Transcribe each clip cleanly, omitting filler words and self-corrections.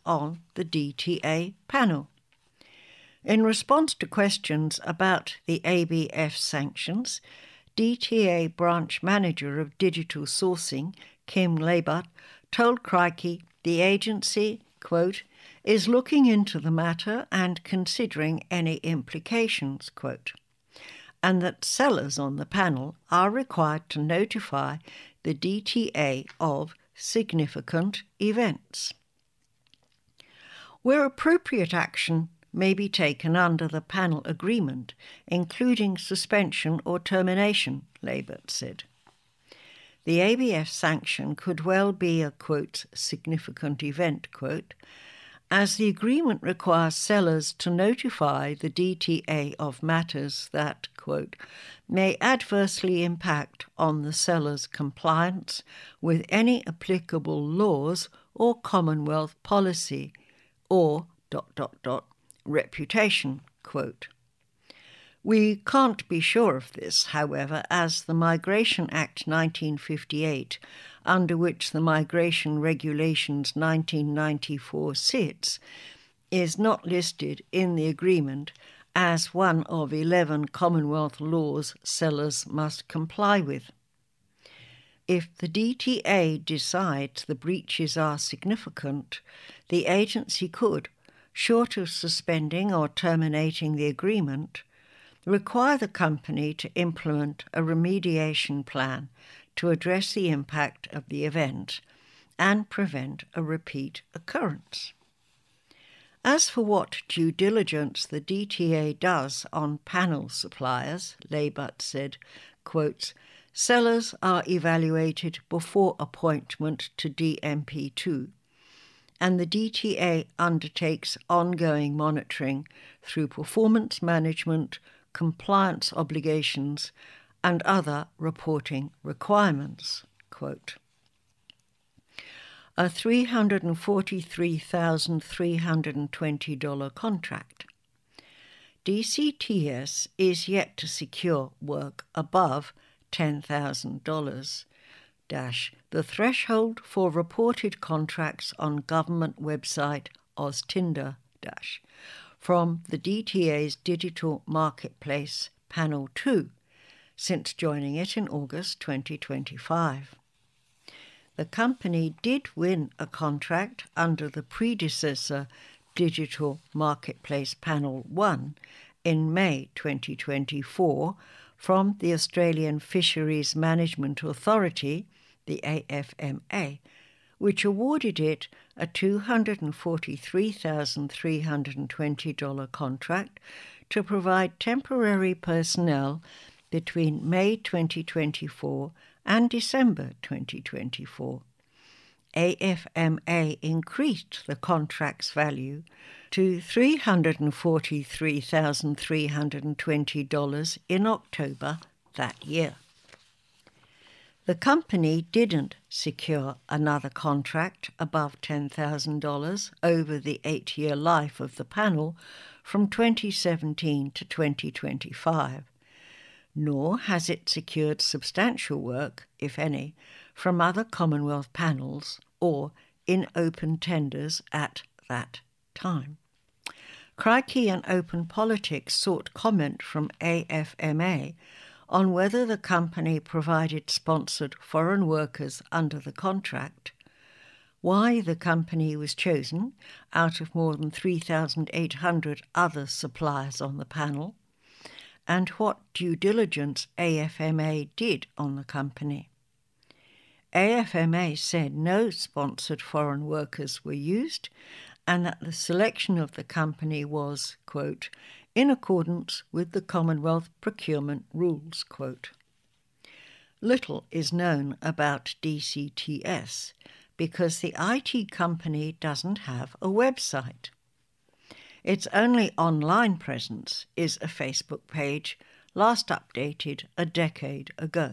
on the DTA panel. In response to questions about the ABF sanctions, DTA branch manager of digital sourcing, Kim Labut, told Crikey the agency, quote, is looking into the matter and considering any implications, quote, and that sellers on the panel are required to notify the DTA of significant events. Where appropriate action may be taken under the panel agreement, including suspension or termination, Labut said. The ABF sanction could well be a, quote, significant event, quote, as the agreement requires sellers to notify the DTA of matters that, quote, may adversely impact on the seller's compliance with any applicable laws or Commonwealth policy or ... reputation, quote. We can't be sure of this, however, as the Migration Act 1958, under which the Migration Regulations 1994 sits, is not listed in the agreement as one of 11 Commonwealth laws sellers must comply with. If the DTA decides the breaches are significant, the agency could, short of suspending or terminating the agreement, require the company to implement a remediation plan to address the impact of the event and prevent a repeat occurrence. As for what due diligence the DTA does on panel suppliers, Labut said, quote, sellers are evaluated before appointment to DMP2, and the DTA undertakes ongoing monitoring through performance management, compliance obligations, and other reporting requirements, quote. A $343,320 contract. DCTS is yet to secure work above $10,000, the threshold for reported contracts on government website Austinder, from the DTA's digital marketplace Panel 2, since joining it in August 2025. The company did win a contract under the predecessor Digital Marketplace Panel 1 in May 2024 from the Australian Fisheries Management Authority, the AFMA, which awarded it a $243,320 contract to provide temporary personnel between May 2024 and December 2024. AFMA increased the contract's value to $343,320 in October that year. The company didn't secure another contract above $10,000 over the 8-year life of the panel from 2017 to 2025, nor has it secured substantial work, if any, from other Commonwealth panels or in open tenders at that time. Crikey and Open Politics sought comment from AFMA on whether the company provided sponsored foreign workers under the contract, why the company was chosen out of more than 3,800 other suppliers on the panel, and what due diligence AFMA did on the company. AFMA said no sponsored foreign workers were used and that the selection of the company was, quote, in accordance with the Commonwealth procurement rules, quote. Little is known about DCTS because the IT company doesn't have a website. Its only online presence is a Facebook page, last updated a decade ago.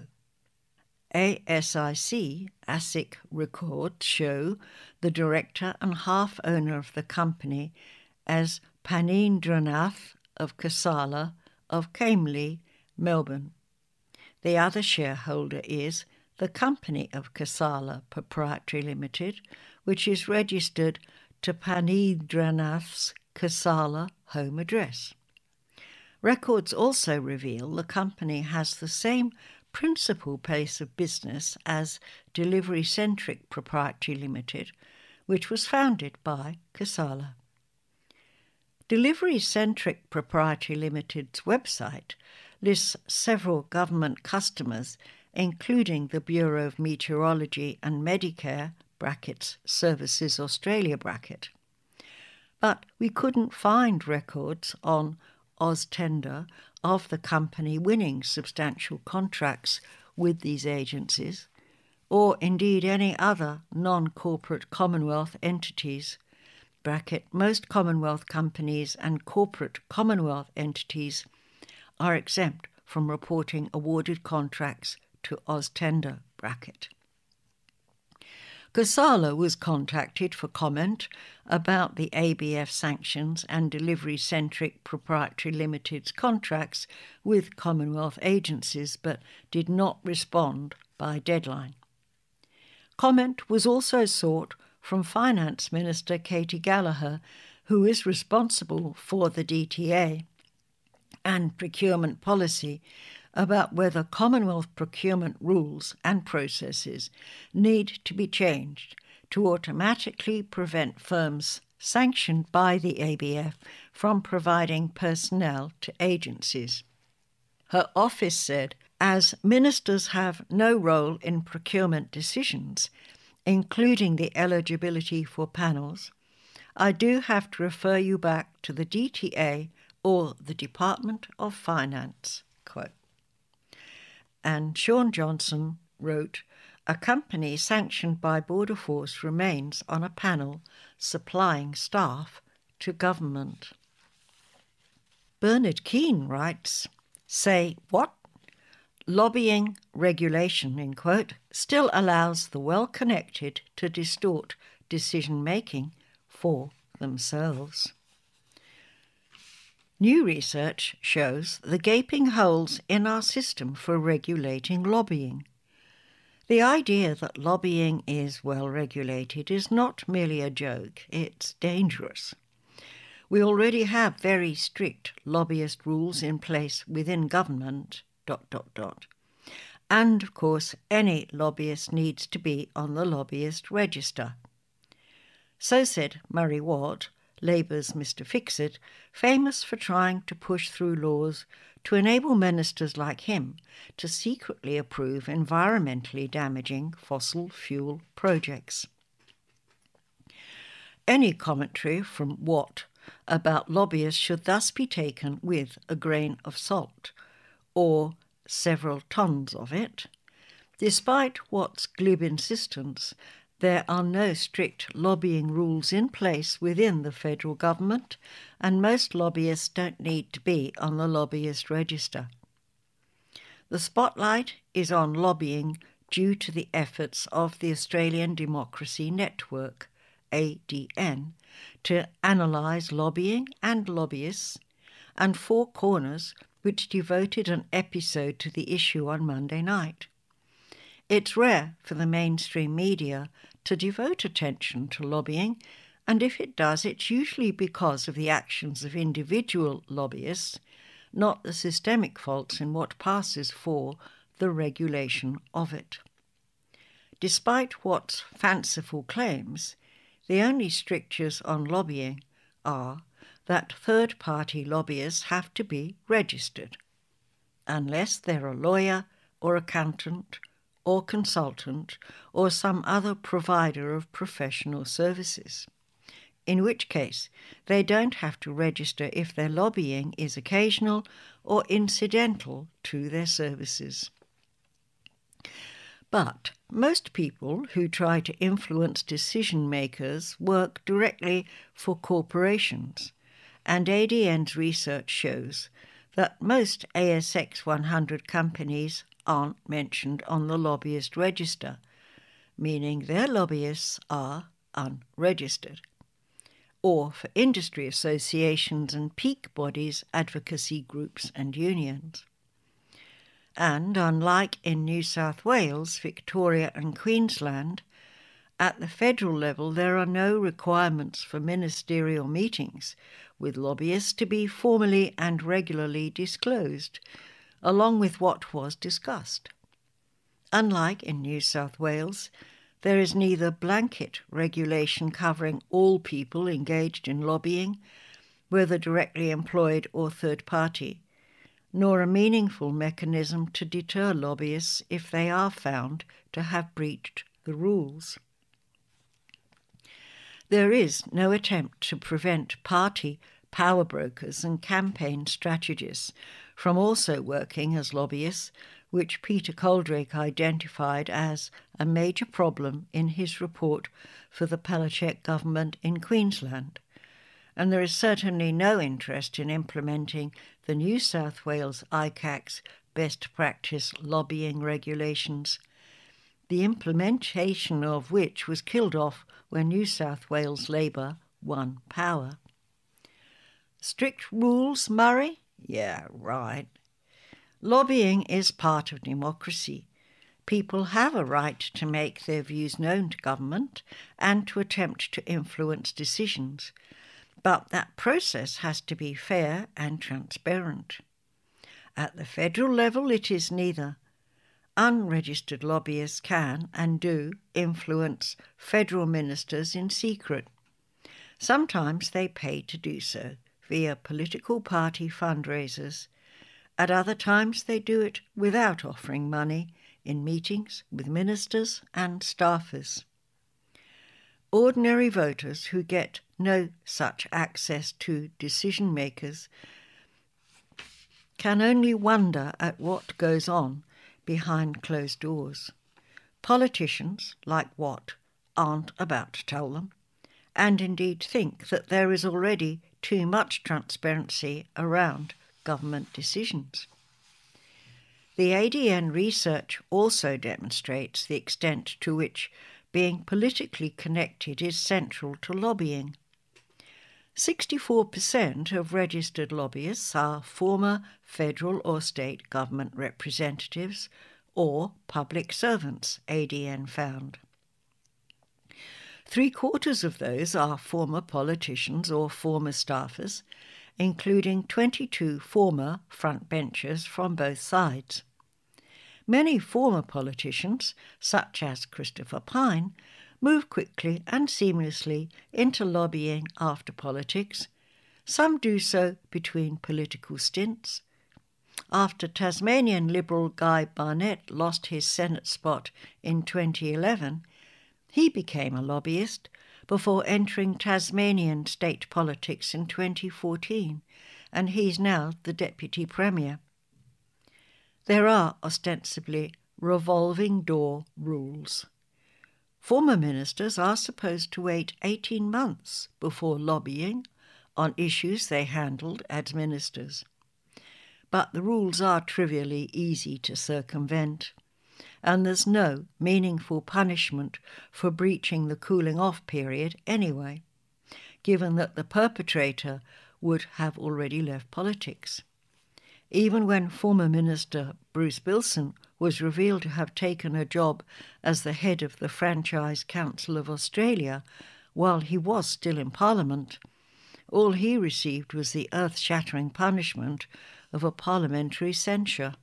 ASIC records show the director and half-owner of the company as Panindranath of Kasala of Cameley, Melbourne. The other shareholder is the Company of Kasala Proprietary Limited, which is registered to Paneernath's Kasala home address. Records also reveal the company has the same principal place of business as Delivery Centric Proprietary Limited, which was founded by Kasala. Delivery Centric Proprietary Limited's website lists several government customers, including the Bureau of Meteorology and Medicare (Services Australia). But we couldn't find records on AusTender of the company winning substantial contracts with these agencies, or indeed any other non-corporate Commonwealth entities (most Commonwealth companies and corporate Commonwealth entities are exempt from reporting awarded contracts to AusTender). Kasala was contacted for comment about the ABF sanctions and Delivery Centric Proprietary Limited's contracts with Commonwealth agencies, but did not respond by deadline. Comment was also sought from Finance Minister Katy Gallagher, who is responsible for the DTA and procurement policy, about whether Commonwealth procurement rules and processes need to be changed to automatically prevent firms sanctioned by the ABF from providing personnel to agencies. Her office said, as ministers have no role in procurement decisions, including the eligibility for panels, I do have to refer you back to the DTA or the Department of Finance. Quote. And Sean Johnson wrote, a company sanctioned by Border Force remains on a panel supplying staff to government. Bernard Keane writes, say what? Lobbying regulation, in quote, still allows the well-connected to distort decision-making for themselves. New research shows the gaping holes in our system for regulating lobbying. The idea that lobbying is well regulated is not merely a joke, it's dangerous. We already have very strict lobbyist rules in place within government, ... And, of course, any lobbyist needs to be on the lobbyist register. So said Murray Watt, Labour's Mr Fix-It, famous for trying to push through laws to enable ministers like him to secretly approve environmentally damaging fossil fuel projects. Any commentary from Watt about lobbyists should thus be taken with a grain of salt, or several tons of it. Despite Watt's glib insistence, there are no strict lobbying rules in place within the federal government, and most lobbyists don't need to be on the lobbyist register. The spotlight is on lobbying due to the efforts of the Australian Democracy Network, ADN, to analyse lobbying and lobbyists, and Four Corners, which devoted an episode to the issue on Monday night. It's rare for the mainstream media to devote attention to lobbying, and if it does, it's usually because of the actions of individual lobbyists, not the systemic faults in what passes for the regulation of it. Despite Watt's fanciful claims, the only strictures on lobbying are that third-party lobbyists have to be registered, unless they're a lawyer or accountant or consultant or some other provider of professional services, in which case they don't have to register if their lobbying is occasional or incidental to their services. But most people who try to influence decision-makers work directly for corporations, and ADN's research shows that most ASX 100 companies aren't mentioned on the lobbyist register, meaning their lobbyists are unregistered, or for industry associations and peak bodies, advocacy groups and unions. And unlike in New South Wales, Victoria and Queensland, At the federal level, there are no requirements for ministerial meetings with lobbyists to be formally and regularly disclosed, along with what was discussed. Unlike in New South Wales, there is neither blanket regulation covering all people engaged in lobbying, whether directly employed or third party, nor a meaningful mechanism to deter lobbyists if they are found to have breached the rules. There is no attempt to prevent party power brokers and campaign strategists from also working as lobbyists, which Peter Coldrake identified as a major problem in his report for the Palachuk government in Queensland. And there is certainly no interest in implementing the New South Wales ICAC's best practice lobbying regulations, the implementation of which was killed off when New South Wales Labor won power. Strict rules, Murray? Yeah, right. Lobbying is part of democracy. People have a right to make their views known to government and to attempt to influence decisions, but that process has to be fair and transparent. At the federal level, it is neither. Unregistered lobbyists can and do influence federal ministers in secret. Sometimes they pay to do so via political party fundraisers. At other times they do it without offering money in meetings with ministers and staffers. Ordinary voters who get no such access to decision makers can only wonder at what goes on behind closed doors. Politicians, like Watt, aren't about to tell them, and indeed think that there is already too much transparency around government decisions. The ADN research also demonstrates the extent to which being politically connected is central to lobbying. 64% of registered lobbyists are former federal or state government representatives or public servants, ADN found. 3/4 of those are former politicians or former staffers, including 22 former frontbenchers from both sides. Many former politicians, such as Christopher Pyne, move quickly and seamlessly into lobbying after politics. Some do so between political stints. After Tasmanian Liberal Guy Barnett lost his Senate spot in 2011, he became a lobbyist before entering Tasmanian state politics in 2014, and he's now the Deputy Premier. There are ostensibly revolving door rules. Former ministers are supposed to wait 18 months before lobbying on issues they handled as ministers. But the rules are trivially easy to circumvent, and there's no meaningful punishment for breaching the cooling-off period anyway, given that the perpetrator would have already left politics. Even when former Minister Bruce Bilson was revealed to have taken a job as the head of the Franchise Council of Australia while he was still in Parliament, all he received was the earth-shattering punishment of a parliamentary censure.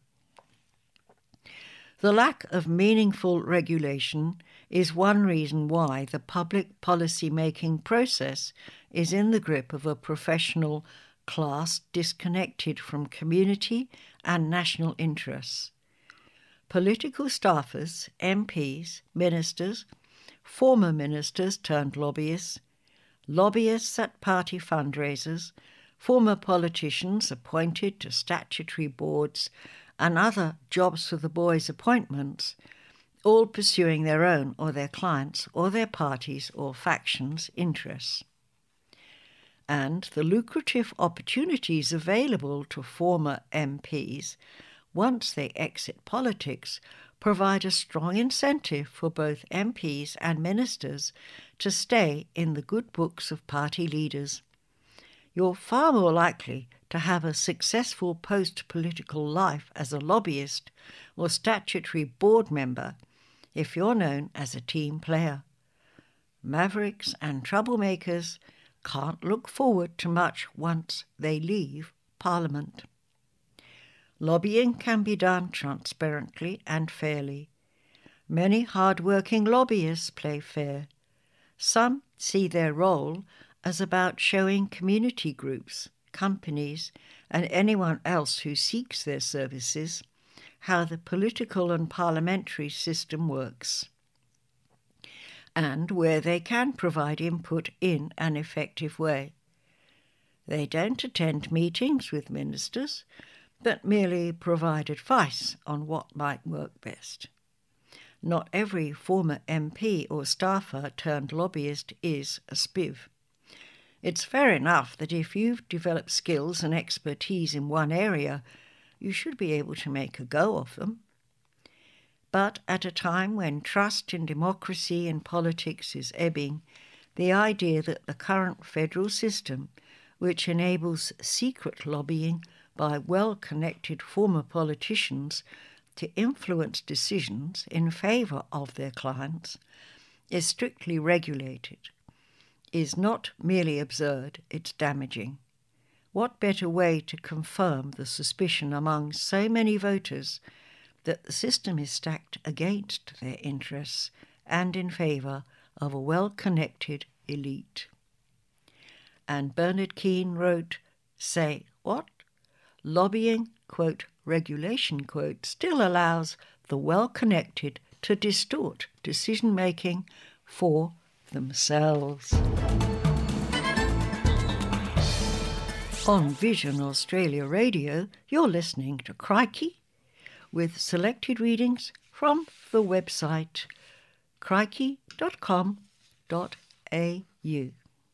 The lack of meaningful regulation is one reason why the public policy-making process is in the grip of a professional class disconnected from community and national interests. Political staffers, MPs, ministers, former ministers turned lobbyists, lobbyists at party fundraisers, former politicians appointed to statutory boards and other jobs for the boys appointments, all pursuing their own or their clients' or their parties' or factions' interests. And the lucrative opportunities available to former MPs once they exit politics provide a strong incentive for both MPs and ministers to stay in the good books of party leaders. You're far more likely to have a successful post-political life as a lobbyist or statutory board member if you're known as a team player. mavericks and troublemakers can't look forward to much once they leave Parliament. Lobbying can be done transparently and fairly. Many hard-working lobbyists play fair. Some see their role as about showing community groups, companies, and anyone else who seeks their services how the political and parliamentary system works, and where they can provide input in an effective way. They don't attend meetings with ministers, but merely provide advice on what might work best. Not every former MP or staffer turned lobbyist is a spiv. It's fair enough that if you've developed skills and expertise in one area, you should be able to make a go of them. But at a time when trust in democracy and politics is ebbing, the idea that the current federal system, which enables secret lobbying by well-connected former politicians to influence decisions in favour of their clients, is strictly regulated, is not merely absurd, it's damaging. What better way to confirm the suspicion among so many voters that the system is stacked against their interests and in favour of a well-connected elite? And Bernard Keane wrote, say what? Lobbying, quote, regulation, quote, still allows the well-connected to distort decision-making for themselves. On Vision Australia Radio, you're listening to Crikey, with selected readings from the website crikey.com.au.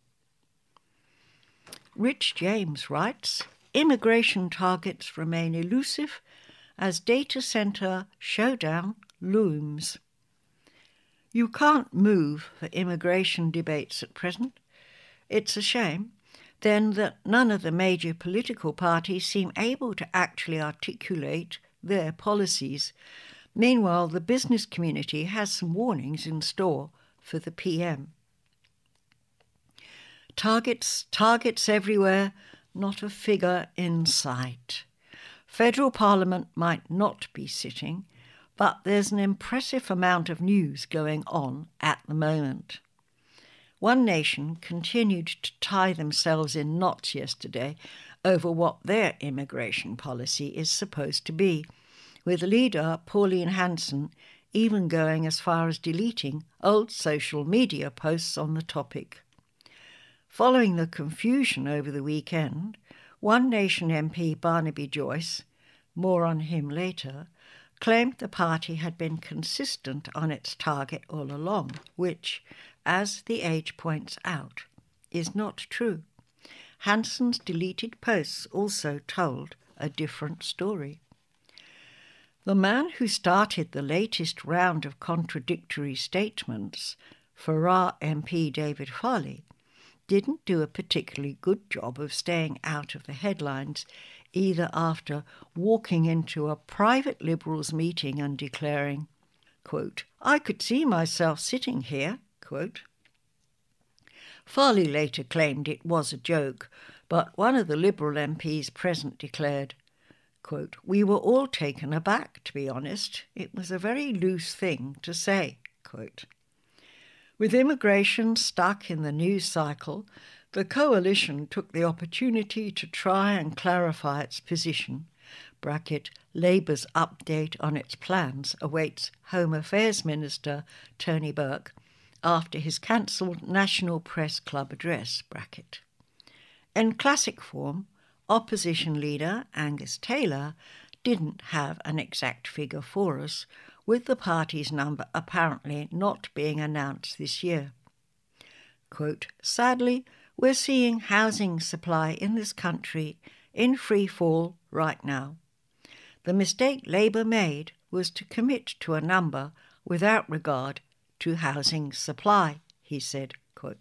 Rich James writes, immigration targets remain elusive as data centre showdown looms. You can't move for immigration debates at present. It's a shame, then, that none of the major political parties seem able to actually articulate their policies. Meanwhile, the business community has some warnings in store for the PM. Targets everywhere, not a figure in sight. Federal Parliament might not be sitting, but there's an impressive amount of news going on at the moment. One Nation continued to tie themselves in knots yesterday over what their immigration policy is supposed to be, with leader Pauline Hanson even going as far as deleting old social media posts on the topic. Following the confusion over the weekend, One Nation MP Barnaby Joyce, more on him later, claimed the party had been consistent on its target all along, which, as The Age points out, is not true. Hanson's deleted posts also told a different story. The man who started the latest round of contradictory statements, Farrar MP David Farley, didn't do a particularly good job of staying out of the headlines, either after walking into a private Liberals meeting and declaring, quote, I could see myself sitting here, quote. Farley later claimed it was a joke, but one of the Liberal MPs present declared, quote, we were all taken aback, to be honest. It was a very loose thing to say, quote. With immigration stuck in the news cycle, the coalition took the opportunity to try and clarify its position. Labour's update on its plans awaits Home Affairs Minister Tony Burke after his cancelled National Press Club address. In classic form, opposition leader Angus Taylor didn't have an exact figure for us, with the party's number apparently not being announced this year. Quote, sadly, we're seeing housing supply in this country in free fall right now. The mistake Labour made was to commit to a number without regard to housing supply, he said, quote.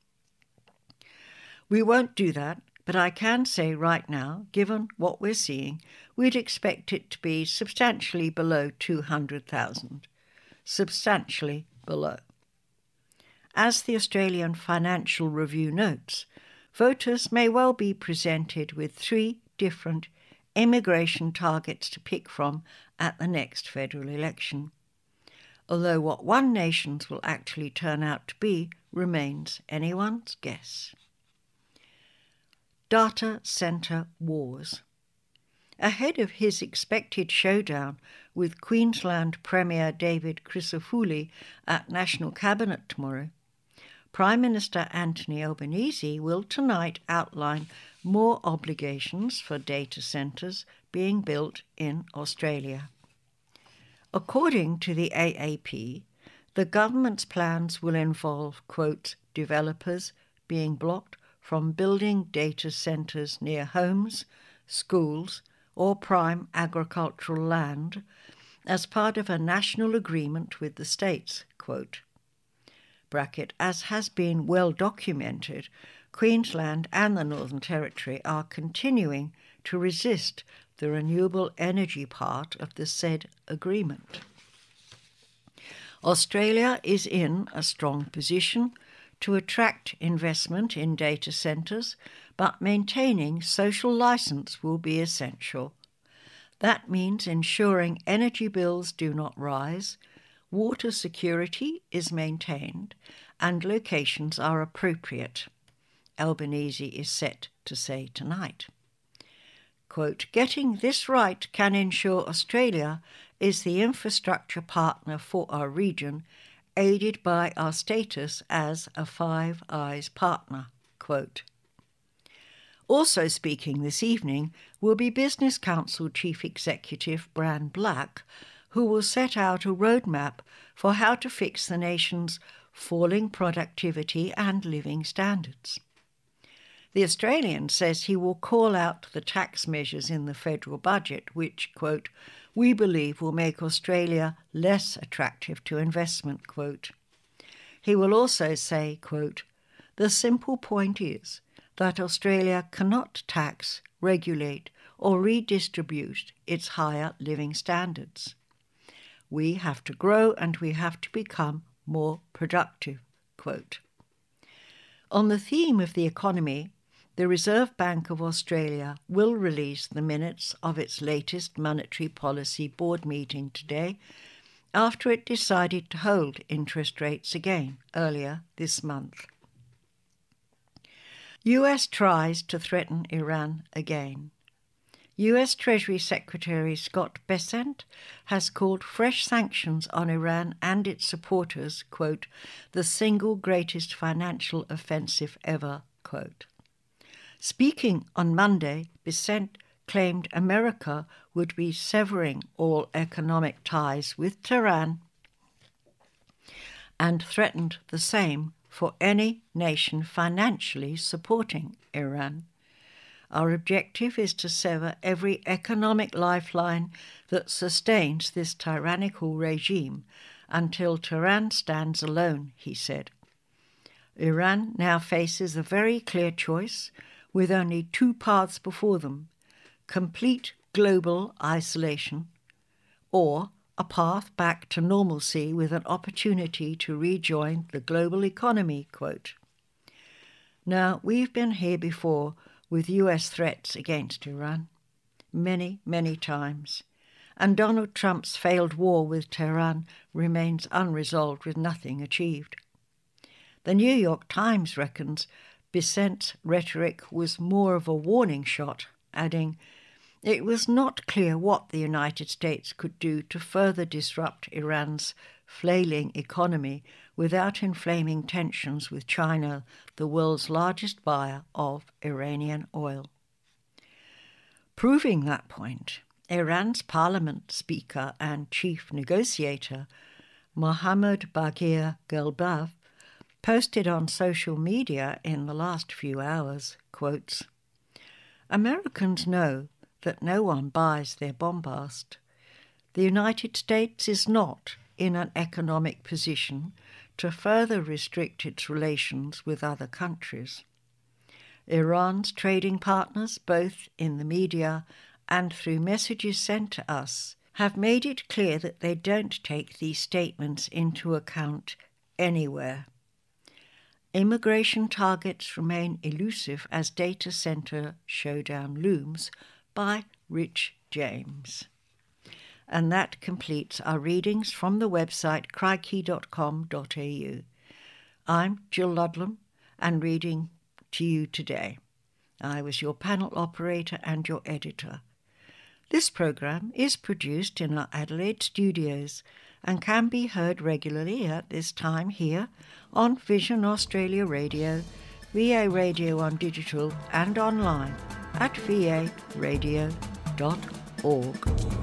We won't do that, but I can say right now, given what we're seeing, we'd expect it to be substantially below 200,000. Substantially below. as the Australian Financial Review notes, voters may well be presented with 3 different immigration targets to pick from at the next federal election, although what one nation's will actually turn out to be remains anyone's guess. Data centre wars. Ahead of his expected showdown with Queensland Premier David Crisafulli at National Cabinet tomorrow, Prime Minister Anthony Albanese will tonight outline more obligations for data centres being built in Australia. According to the AAP, the government's plans will involve, quote, developers being blocked from building data centres near homes, schools, or prime agricultural land as part of a national agreement with the states, quote. Bracket, as has been well documented, Queensland and the Northern Territory are continuing to resist the renewable energy part of the said agreement. Australia is in a strong position to attract investment in data centres, but maintaining social licence will be essential. That means ensuring energy bills do not rise, water security is maintained, and locations are appropriate, Albanese is set to say tonight. Quote, getting this right can ensure Australia is the infrastructure partner for our region, aided by our status as a Five Eyes partner, quote. Also speaking this evening will be Business Council Chief Executive Bran Black, who will set out a roadmap for how to fix the nation's falling productivity and living standards. The Australian says he will call out the tax measures in the federal budget which, quote, we believe will make Australia less attractive to investment, quote. He will also say, quote, the simple point is that Australia cannot tax, regulate or redistribute its higher living standards. We have to grow and we have to become more productive, quote. On the theme of the economy, the Reserve Bank of Australia will release the minutes of its latest Monetary Policy Board meeting today, after it decided to hold interest rates again earlier this month. US tries to threaten Iran again. US Treasury Secretary Scott Bessent has called fresh sanctions on Iran and its supporters, quote, the single greatest financial offensive ever, quote. Speaking on Monday, Bessent claimed America would be severing all economic ties with Tehran and threatened the same for any nation financially supporting Iran. Our objective is to sever every economic lifeline that sustains this tyrannical regime until Tehran stands alone, he said. Iran now faces a very clear choice with only 2 paths before them, complete global isolation or a path back to normalcy with an opportunity to rejoin the global economy, quote. Now, we've been here before with US threats against Iran, many, many times, and Donald Trump's failed war with Tehran remains unresolved with nothing achieved. The New York Times reckons Bessent's rhetoric was more of a warning shot, adding, it was not clear what the United States could do to further disrupt Iran's flailing economy without inflaming tensions with China, the world's largest buyer of Iranian oil. Proving that point, Iran's parliament speaker and chief negotiator, Mohammad Baghir Ghalbaf, posted on social media in the last few hours, quotes, Americans know that no one buys their bombast. The United States is not in an economic position to further restrict its relations with other countries. Iran's trading partners, both in the media and through messages sent to us, have made it clear that they don't take these statements into account anywhere. Immigration Targets Remain Elusive as Data Center Showdown Looms by Rich James. And that completes our readings from the website crikey.com.au. I'm Jill Ludlam, and reading to you today. I was your panel operator and your editor. This program is produced in our Adelaide studios and can be heard regularly at this time here on Vision Australia Radio, VA Radio on digital and online at varadio.org.